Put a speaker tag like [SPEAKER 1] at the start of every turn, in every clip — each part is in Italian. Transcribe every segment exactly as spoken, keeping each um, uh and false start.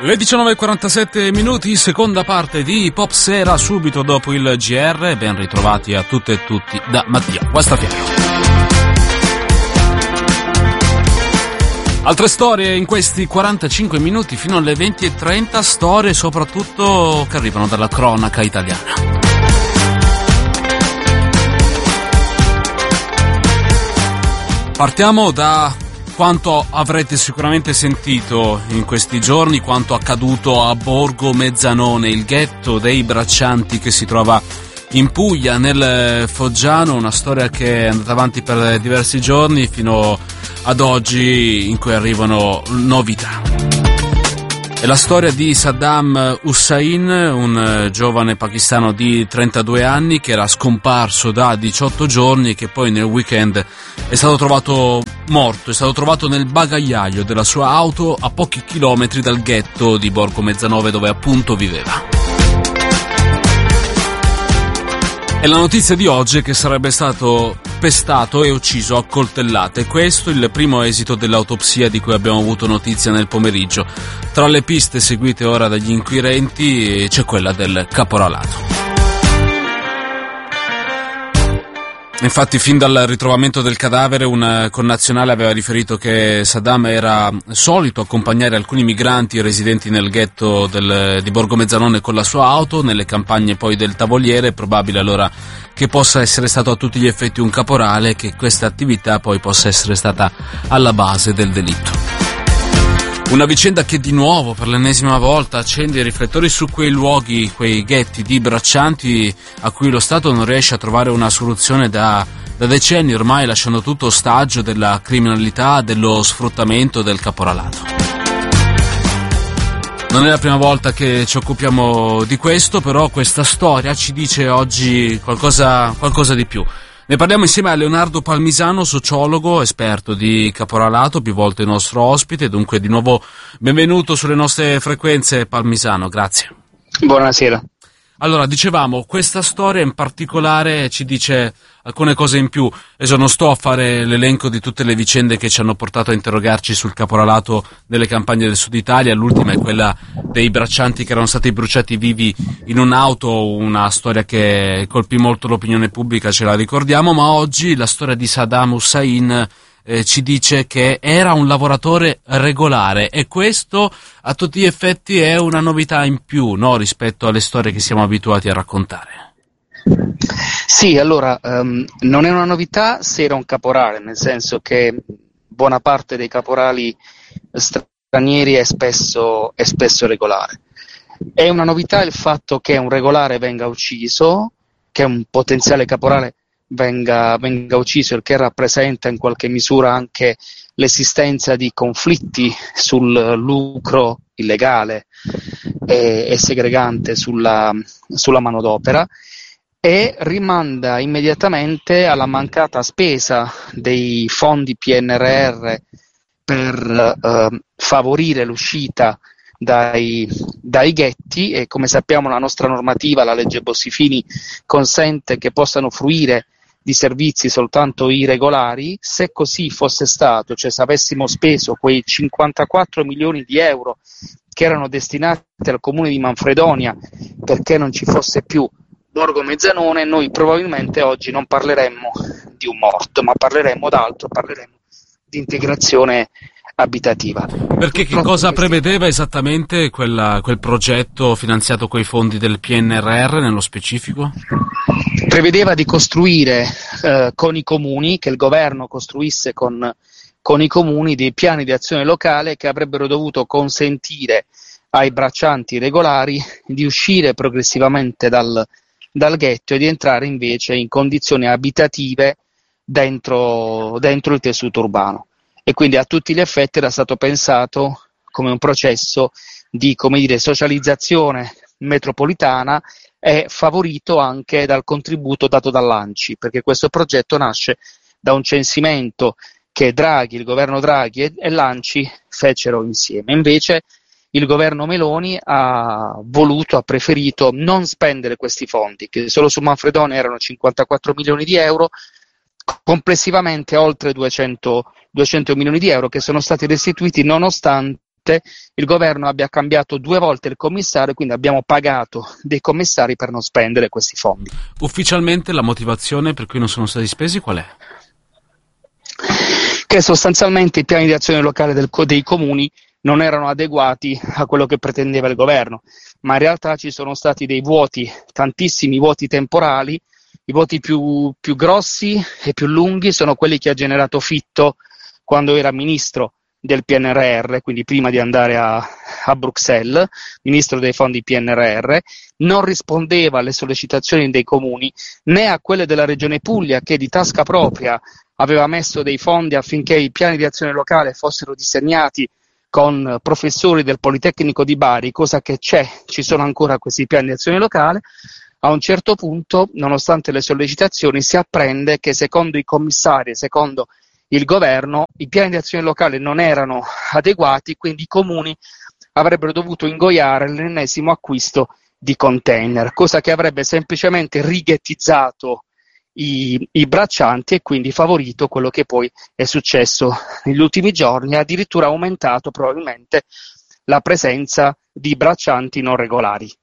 [SPEAKER 1] Le diciannove e quarantasette minuti, seconda parte di Pop Sera, subito dopo il G R. Ben ritrovati a tutte e tutti da Mattia Guastapiano. Altre storie in questi quarantacinque minuti fino alle venti e trenta, storie soprattutto che arrivano dalla cronaca italiana. Partiamo da quanto avrete sicuramente sentito in questi giorni, quanto accaduto a Borgo Mezzanone, il ghetto dei braccianti che si trova in Puglia, nel Foggiano, una storia che è andata avanti per diversi giorni fino ad oggi, in cui arrivano novità. È la storia di Saddam Hussein, un giovane pakistano di trentadue anni che era scomparso da diciotto giorni e che poi nel weekend è stato trovato morto, è stato trovato nel bagagliaio della sua auto a pochi chilometri dal ghetto di Borgo Mezzanone, dove appunto viveva. È la notizia di oggi che sarebbe stato pestato e ucciso a coltellate. Questo è il primo esito dell'autopsia di cui abbiamo avuto notizia nel pomeriggio. Tra le piste seguite ora dagli inquirenti c'è quella del caporalato. Infatti, fin dal ritrovamento del cadavere, un connazionale aveva riferito che Saddam era solito accompagnare alcuni migranti residenti nel ghetto del, di Borgo Mezzanone con la sua auto, nelle campagne poi del Tavoliere. È probabile allora che possa essere stato a tutti gli effetti un caporale e che questa attività poi possa essere stata alla base del delitto. Una vicenda che di nuovo, per l'ennesima volta, accende i riflettori su quei luoghi, quei ghetti di braccianti a cui lo Stato non riesce a trovare una soluzione da, da decenni ormai, lasciando tutto ostaggio della criminalità, dello sfruttamento, del caporalato. Non è la prima volta che ci occupiamo di questo, però questa storia ci dice oggi qualcosa, qualcosa di più. Ne parliamo insieme a Leonardo Palmisano, sociologo, esperto di caporalato, più volte nostro ospite. Dunque di nuovo benvenuto sulle nostre frequenze, Palmisano, grazie.
[SPEAKER 2] Buonasera.
[SPEAKER 1] Allora, dicevamo, questa storia in particolare ci dice alcune cose in più. Adesso non sto a fare l'elenco di tutte le vicende che ci hanno portato a interrogarci sul caporalato nelle campagne del Sud Italia. L'ultima è quella dei braccianti che erano stati bruciati vivi in un'auto, una storia che colpì molto l'opinione pubblica, ce la ricordiamo, ma oggi la storia di Saddam Hussein eh, ci dice che era un lavoratore regolare, e questo a tutti gli effetti è una novità in più, no, rispetto alle storie che siamo abituati a raccontare.
[SPEAKER 2] Sì, allora, um, non è una novità se era un caporale, nel senso che buona parte dei caporali stranieri è spesso, è spesso regolare. È una novità il fatto che un regolare venga ucciso, che un potenziale caporale venga, venga ucciso, il che rappresenta in qualche misura anche l'esistenza di conflitti sul lucro illegale e, e segregante sulla, sulla manodopera, e rimanda immediatamente alla mancata spesa dei fondi P N R R per eh, favorire l'uscita dai, dai ghetti, e come sappiamo la nostra normativa, la legge Bossi-Fini, consente che possano fruire di servizi soltanto i regolari. Se così fosse stato, cioè se avessimo speso quei cinquantaquattro milioni di euro che erano destinati al comune di Manfredonia perché non ci fosse più Borgo Mezzanone, noi probabilmente oggi non parleremmo di un morto, ma parleremmo d'altro, parleremmo di integrazione abitativa.
[SPEAKER 1] Perché che cosa prevedeva esattamente quella, quel progetto finanziato coi fondi del P N R R nello specifico?
[SPEAKER 2] Prevedeva di costruire eh, con i comuni, che il governo costruisse con, con i comuni dei piani di azione locale che avrebbero dovuto consentire ai braccianti regolari di uscire progressivamente dal dal ghetto e di entrare invece in condizioni abitative dentro, dentro il tessuto urbano. E quindi a tutti gli effetti era stato pensato come un processo di, come dire, socializzazione metropolitana, e favorito anche dal contributo dato dall'ANCI, perché questo progetto nasce da un censimento che Draghi, il governo Draghi e, e l'ANCI fecero insieme. Invece il governo Meloni ha voluto, ha preferito non spendere questi fondi, che solo su Manfredonia erano cinquantaquattro milioni di euro, complessivamente oltre duecento, duecento milioni di euro che sono stati restituiti nonostante il governo abbia cambiato due volte il commissario, quindi abbiamo pagato dei commissari per non spendere questi fondi.
[SPEAKER 1] Ufficialmente la motivazione per cui non sono stati spesi qual è?
[SPEAKER 2] Che sostanzialmente i piani di azione locale del, dei comuni non erano adeguati a quello che pretendeva il governo, ma in realtà ci sono stati dei vuoti, tantissimi vuoti temporali. I vuoti più, più grossi e più lunghi sono quelli che ha generato Fitto quando era ministro del P N R R, quindi prima di andare a, a Bruxelles, ministro dei fondi P N R R, non rispondeva alle sollecitazioni dei comuni né a quelle della Regione Puglia, che di tasca propria aveva messo dei fondi affinché i piani di azione locale fossero disegnati con professori del Politecnico di Bari, cosa che c'è, ci sono ancora questi piani di azione locale. A un certo punto, nonostante le sollecitazioni, si apprende che secondo i commissari, secondo il governo, i piani di azione locale non erano adeguati, quindi i comuni avrebbero dovuto ingoiare l'ennesimo acquisto di container, cosa che avrebbe semplicemente righettizzato i, i braccianti e quindi favorito quello che poi è successo negli ultimi giorni, e addirittura aumentato probabilmente la presenza di braccianti non regolari.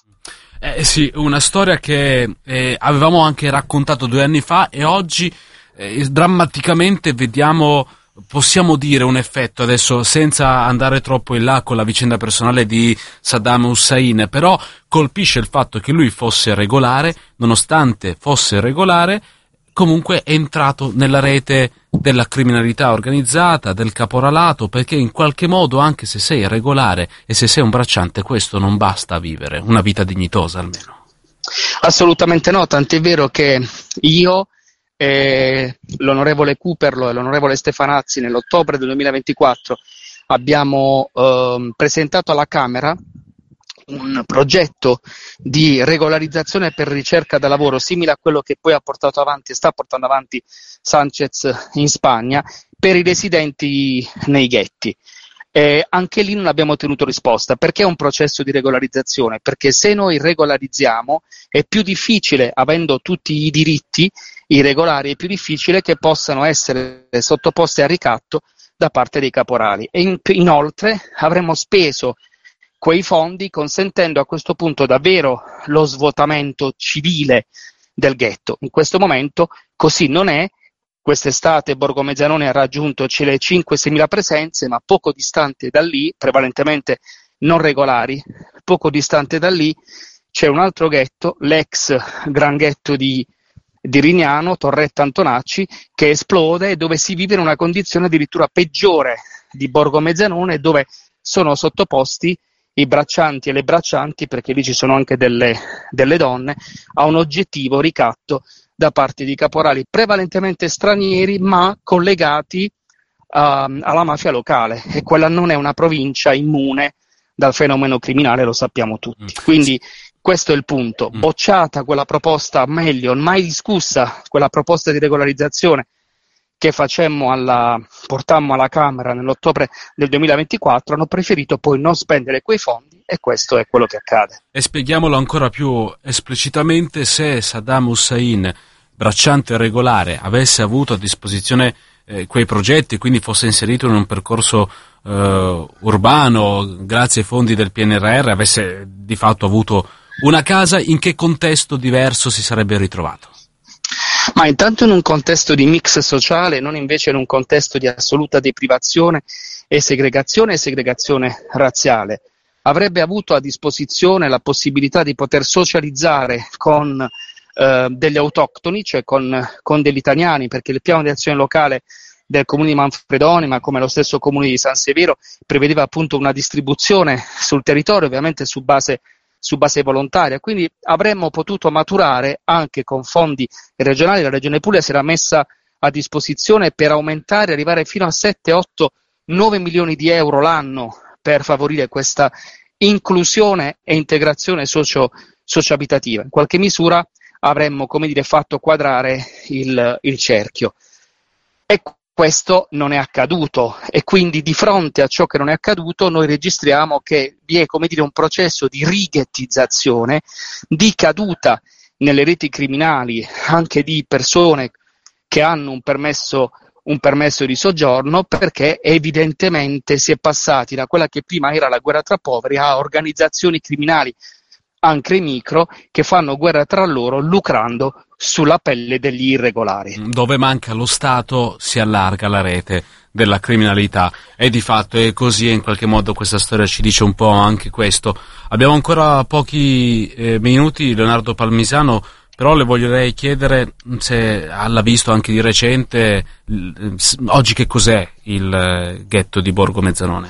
[SPEAKER 1] Eh sì, una storia che eh, avevamo anche raccontato due anni fa e oggi eh, drammaticamente vediamo, possiamo dire, un effetto, adesso senza andare troppo in là con la vicenda personale di Saddam Hussein, però colpisce il fatto che lui fosse regolare, nonostante fosse regolare, comunque è entrato nella rete della criminalità organizzata, del caporalato, perché in qualche modo, anche se sei regolare e se sei un bracciante, questo non basta a vivere una vita dignitosa almeno.
[SPEAKER 2] Assolutamente no, tant'è vero che io, eh, l'onorevole Cooperlo e l'onorevole Stefanazzi nell'ottobre del duemilaventiquattro abbiamo eh, presentato alla Camera un progetto di regolarizzazione per ricerca da lavoro simile a quello che poi ha portato avanti e sta portando avanti Sanchez in Spagna per i residenti nei ghetti. Eh, anche lì non abbiamo ottenuto risposta. Perché è un processo di regolarizzazione? Perché se noi regolarizziamo è più difficile, avendo tutti i diritti irregolari, è più difficile che possano essere sottoposti a ricatto da parte dei caporali. E in, inoltre avremmo speso quei fondi consentendo a questo punto davvero lo svuotamento civile del ghetto. In questo momento così non è. Quest'estate Borgo Mezzanone ha raggiunto le cinque sei mila presenze, ma poco distante da lì, prevalentemente non regolari, poco distante da lì c'è un altro ghetto, l'ex gran ghetto di, di Rignano, Torretta Antonacci, che esplode e dove si vive in una condizione addirittura peggiore di Borgo Mezzanone, dove sono sottoposti i braccianti e le braccianti, perché lì ci sono anche delle, delle donne, a un oggettivo ricatto da parte di caporali prevalentemente stranieri, ma collegati uh, alla mafia locale, e quella non è una provincia immune dal fenomeno criminale, lo sappiamo tutti. Quindi questo è il punto. Bocciata quella proposta, meglio, mai discussa quella proposta di regolarizzazione che facemmo alla, portammo alla Camera nell'ottobre del duemilaventiquattro, hanno preferito poi non spendere quei fondi, e questo è quello che accade.
[SPEAKER 1] E spieghiamolo ancora più esplicitamente: se Saddam Hussein, bracciante regolare, avesse avuto a disposizione eh, quei progetti, quindi fosse inserito in un percorso eh, urbano grazie ai fondi del P N R R, avesse di fatto avuto una casa, in che contesto diverso si sarebbe ritrovato?
[SPEAKER 2] Ma intanto in un contesto di mix sociale, non invece in un contesto di assoluta deprivazione e segregazione e segregazione razziale. Avrebbe avuto a disposizione la possibilità di poter socializzare con eh, degli autoctoni, cioè con, con degli italiani, perché il piano di azione locale del comune di Manfredoni, ma come lo stesso comune di San Severo, prevedeva appunto una distribuzione sul territorio, ovviamente su base su base volontaria, quindi avremmo potuto maturare anche con fondi regionali. La Regione Puglia si era messa a disposizione per aumentare, arrivare fino a sette, otto, nove milioni di euro l'anno per favorire questa inclusione e integrazione socio, socioabitativa. In qualche misura avremmo, come dire, fatto quadrare il, il cerchio. E questo non è accaduto, e quindi di fronte a ciò che non è accaduto noi registriamo che vi è, come dire, un processo di righettizzazione, di caduta nelle reti criminali anche di persone che hanno un permesso un permesso di soggiorno, perché evidentemente si è passati da quella che prima era la guerra tra poveri a organizzazioni criminali anche micro che fanno guerra tra loro lucrando sulla pelle degli irregolari.
[SPEAKER 1] Dove manca lo Stato si allarga la rete della criminalità, e di fatto è così, e in qualche modo questa storia ci dice un po' anche questo. Abbiamo ancora pochi eh, minuti, Leonardo Palmisano, però le voglierei chiedere se l'ha visto anche di recente, oggi che cos'è il ghetto di Borgo Mezzanone?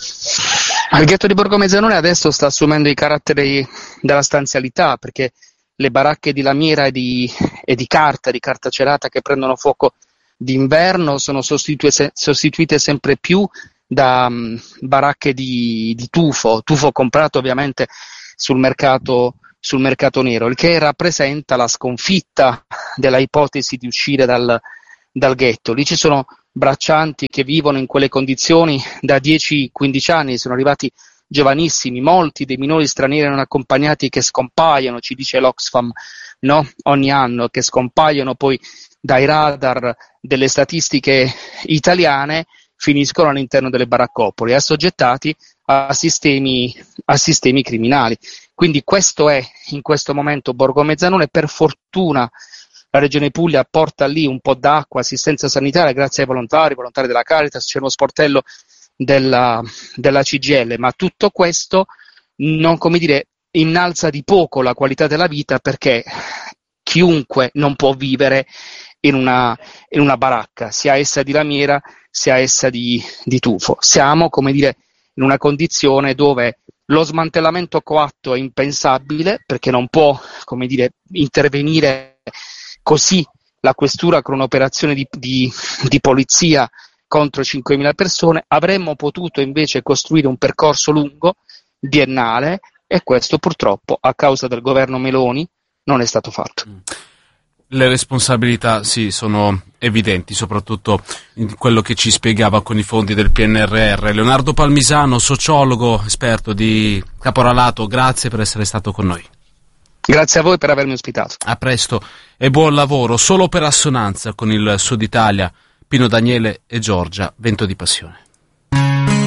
[SPEAKER 2] Il ghetto di Borgo Mezzanone adesso sta assumendo i caratteri della stanzialità, perché le baracche di lamiera e di, e di carta, di carta cerata, che prendono fuoco d'inverno sono sostituite, sostituite sempre più da um, baracche di, di tufo, tufo comprato ovviamente sul mercato, sul mercato nero, il che rappresenta la sconfitta della ipotesi di uscire dal, dal ghetto. Lì ci sono braccianti che vivono in quelle condizioni da dieci quindici anni, sono arrivati giovanissimi, molti dei minori stranieri non accompagnati che scompaiono, ci dice l'Oxfam, no? Ogni anno, che scompaiono poi dai radar delle statistiche italiane, finiscono all'interno delle baraccopoli, assoggettati a sistemi, a sistemi criminali. Quindi questo è in questo momento Borgo Mezzanone. Per fortuna la Regione Puglia porta lì un po' d'acqua, assistenza sanitaria, grazie ai volontari, volontari della Caritas, c'è uno sportello della, della C G I L, ma tutto questo non, come dire, innalza di poco la qualità della vita, perché chiunque non può vivere in una, in una baracca, sia essa di lamiera, sia essa di, di tufo. Siamo, come dire, in una condizione dove lo smantellamento coatto è impensabile, perché non può, come dire, intervenire così la questura con un'operazione di, di, di polizia contro cinquemila persone. Avremmo potuto invece costruire un percorso lungo, biennale, e questo purtroppo a causa del governo Meloni non è stato fatto.
[SPEAKER 1] Le responsabilità sì, sono evidenti, soprattutto in quello che ci spiegava con i fondi del P N R R. Leonardo Palmisano, sociologo, esperto di caporalato, grazie per essere stato con noi.
[SPEAKER 2] Grazie a voi per avermi ospitato.
[SPEAKER 1] A presto e buon lavoro. Solo per assonanza con il Sud Italia, Pino Daniele e Giorgia, Vento di Passione.